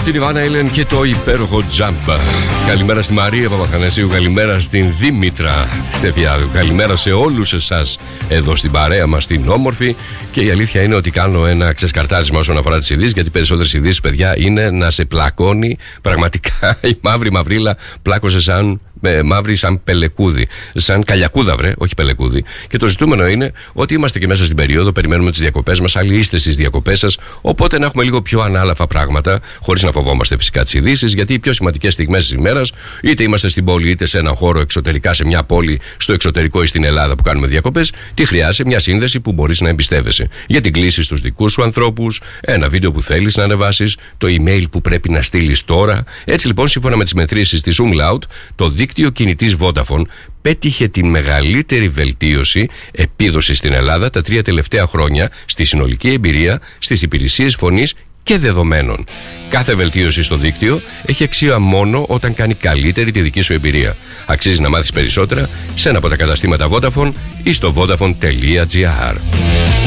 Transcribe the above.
Αυτή είναι η Van Halen και το υπέροχο Jump. Καλημέρα στη Μαρία Παπαθανασίου, καλημέρα στην Δήμητρα Στεφιάδου, καλημέρα σε όλους εσάς εδώ στην παρέα μας, την όμορφη. Και η αλήθεια είναι ότι κάνω ένα ξεσκαρτάρισμα όσον αφορά τις ειδήσεις, γιατί περισσότερες ειδήσεις, παιδιά, είναι να σε πλακώνει πραγματικά η μαύρη μαυρίλα. Πλάκωσε μαύρη σαν πελεκούδι. Σαν καλιακούδα, βρε, όχι πελεκούδι. Και το ζητούμενο είναι ότι είμαστε και μέσα στην περίοδο, περιμένουμε τις διακοπές μας. Άλλοι είστε στις διακοπές σας. Οπότε να έχουμε λίγο πιο ανάλαφα πράγματα, χωρίς να φοβόμαστε φυσικά τις ειδήσεις, γιατί οι πιο σημαντικές στιγμές της ημέρας, είτε είμαστε στην πόλη, είτε σε έναν χώρο εξωτερικά, σε μια πόλη στο εξωτερικό ή στην Ελλάδα που κάνουμε διακοπές, τι χρειάζεται? Μια σύνδεση που μπορείς να εμπιστεύεσαι. Για την κλήση στους δικούς σου ανθρώπους, ένα βίντεο που θέλεις να ανεβάσεις, το email που πρέπει να στείλεις τώρα. Έτσι λοιπόν, σύμφωνα με τις μετρήσεις της Umlaut, το δίκτυο κινητής Vodafone πέτυχε τη μεγαλύτερη βελτίωση επίδοσης στην Ελλάδα τα 3 τελευταία χρόνια στη συνολική εμπειρία στις υπηρεσίες φωνής και δεδομένων. Κάθε βελτίωση στο δίκτυο έχει αξία μόνο όταν κάνει καλύτερη τη δική σου εμπειρία. Αξίζει να μάθεις περισσότερα σε ένα από τα καταστήματα Vodafone ή στο vodafone.gr.